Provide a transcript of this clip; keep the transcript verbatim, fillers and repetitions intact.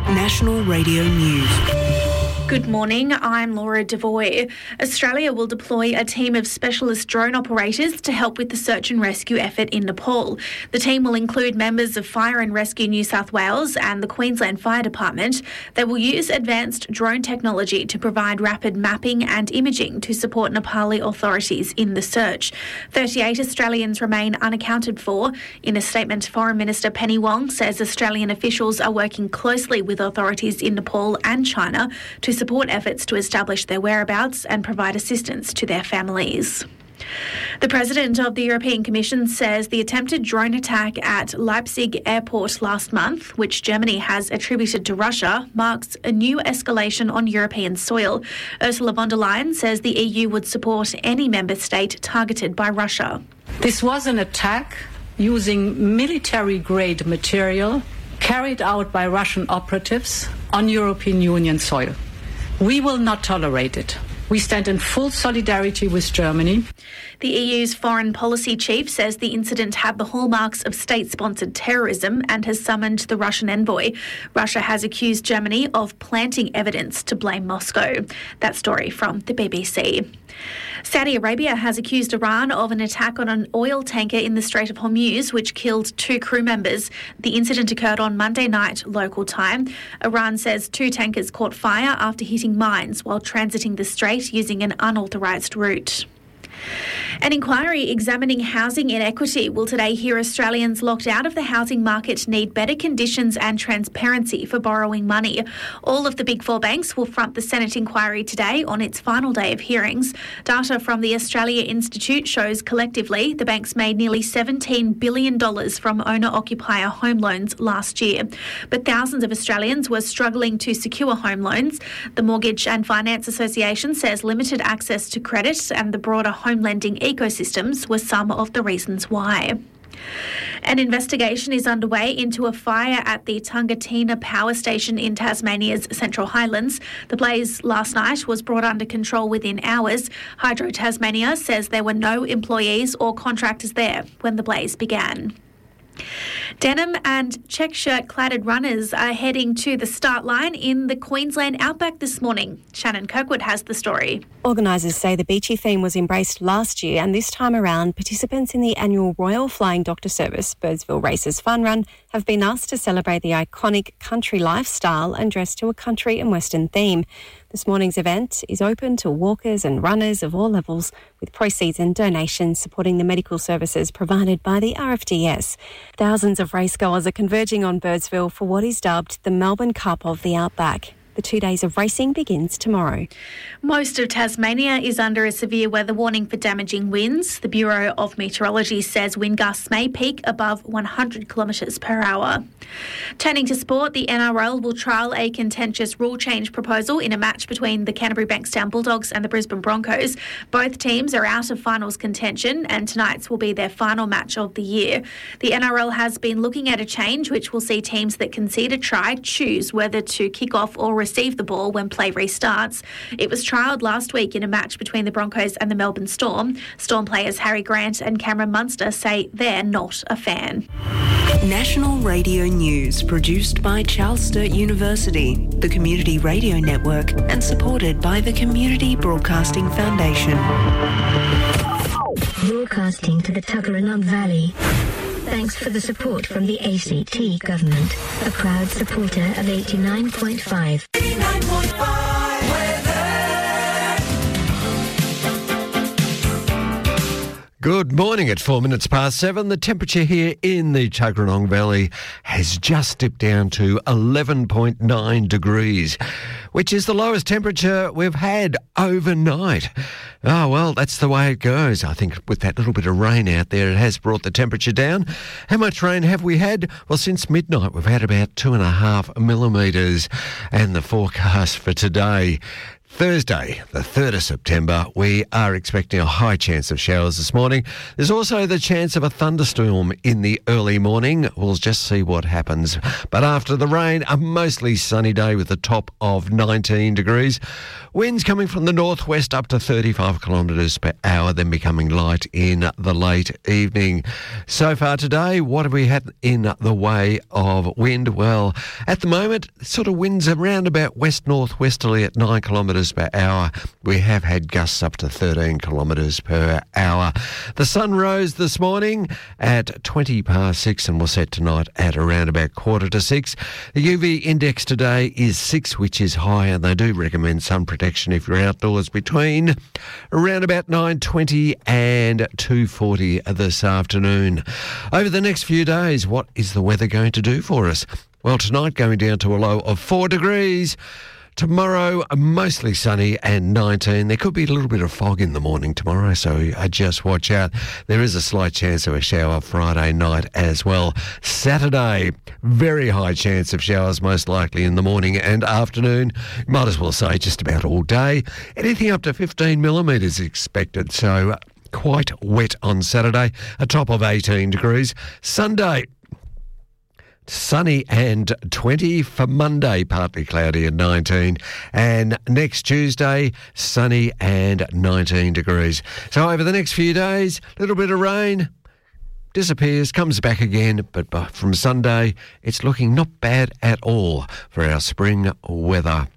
National Radio News. Good morning, I'm Laura Devoy. Australia will deploy a team of specialist drone operators to help with the search and rescue effort in Nepal. The team will include members of Fire and Rescue New South Wales and the Queensland Fire Department. They will use advanced drone technology to provide rapid mapping and imaging to support Nepali authorities in the search. thirty-eight Australians remain unaccounted for. In a statement, Foreign Minister Penny Wong says Australian officials are working closely with authorities in Nepal and China to support efforts to establish their whereabouts and provide assistance to their families. The President of the European Commission says the attempted drone attack at Leipzig airport last month, which Germany has attributed to Russia, marks a new escalation on European soil. Ursula von der Leyen says the E U would support any member state targeted by Russia. This was an attack using military-grade material carried out by Russian operatives on European Union soil. We will not tolerate it. We stand in full solidarity with Germany. The E U's foreign policy chief says the incident had the hallmarks of state-sponsored terrorism and has summoned the Russian envoy. Russia has accused Germany of planting evidence to blame Moscow. That story from the B B C. Saudi Arabia has accused Iran of an attack on an oil tanker in the Strait of Hormuz, which killed two crew members. The incident occurred on Monday night, local time. Iran says two tankers caught fire after hitting mines while transiting the strait using an unauthorised route. An inquiry examining housing inequity will today hear Australians locked out of the housing market need better conditions and transparency for borrowing money. All of the Big Four banks will front the Senate inquiry today on its final day of hearings. Data from the Australia Institute shows collectively the banks made nearly seventeen billion dollars from owner-occupier home loans last year. But thousands of Australians were struggling to secure home loans. The Mortgage and Finance Association says limited access to credit and the broader home lending ecosystems were some of the reasons why. An investigation is underway into a fire at the Tungatina Power Station in Tasmania's Central Highlands. The blaze last night was brought under control within hours. Hydro Tasmania says there were no employees or contractors there when the blaze began. Denim and check shirt-cladded runners are heading to the start line in the Queensland Outback this morning. Shannon Kirkwood has the story. Organisers say the beachy theme was embraced last year, and this time around, participants in the annual Royal Flying Doctor Service Birdsville Races Fun Run have been asked to celebrate the iconic country lifestyle and dress to a country and western theme. This morning's event is open to walkers and runners of all levels, with proceeds and donations supporting the medical services provided by the R F D S. Thousands of racegoers are converging on Birdsville for what is dubbed the Melbourne Cup of the Outback. The two days of racing begins tomorrow. Most of Tasmania is under a severe weather warning for damaging winds. The Bureau of Meteorology says wind gusts may peak above one hundred kilometres per hour. Turning to sport, the N R L will trial a contentious rule change proposal in a match between the Canterbury Bankstown Bulldogs and the Brisbane Broncos. Both teams are out of finals contention, and tonight's will be their final match of the year. The N R L has been looking at a change which will see teams that concede a try choose whether to kick off or receive the ball when play restarts. It was trialled last week in a match between the Broncos and the Melbourne Storm. Storm players Harry Grant and Cameron Munster say they're not a fan. National Radio News, produced by Charles Sturt University, the Community Radio Network, and supported by the Community Broadcasting Foundation. Broadcasting to the Tuggeranong Valley. Thanks for the support from the A C T government, a proud supporter of eighty-nine point five. eighty-nine point five weather. Good morning at four minutes past seven. The temperature here in the Tuggeranong Valley has just dipped down to eleven point nine degrees, which is the lowest temperature we've had overnight. Oh, well, that's the way it goes. I think with that little bit of rain out there, it has brought the temperature down. How much rain have we had? Well, since midnight, we've had about two and a half millimetres. And the forecast for today, Thursday, the third of September, we are expecting a high chance of showers this morning. There's also the chance of a thunderstorm in the early morning. We'll just see what happens. But after the rain, a mostly sunny day with a top of nineteen degrees. Winds coming from the northwest up to thirty-five kilometres per hour, then becoming light in the late evening. So far today, what have we had in the way of wind? Well, at the moment, sort of winds around about west-northwesterly at nine kilometres per hour. We have had gusts up to thirteen kilometres per hour. The sun rose this morning at twenty past six and will set tonight at around about quarter to six. The U V index today is six, which is high, and they do recommend sun protection if you're outdoors between around about nine twenty and two forty this afternoon. Over the next few days, what is the weather going to do for us? Well, tonight going down to a low of four degrees. Tomorrow, mostly sunny and nineteen. There could be a little bit of fog in the morning tomorrow, so just watch out. There is a slight chance of a shower Friday night as well. Saturday, very high chance of showers, most likely in the morning and afternoon. Might as well say just about all day. Anything up to fifteen millimetres expected, so quite wet on Saturday. A top of eighteen degrees. Sunday, sunny and twenty. For Monday, partly cloudy and nineteen. And next Tuesday, sunny and nineteen degrees. So over the next few days, a little bit of rain, disappears, comes back again. But from Sunday, it's looking not bad at all for our spring weather.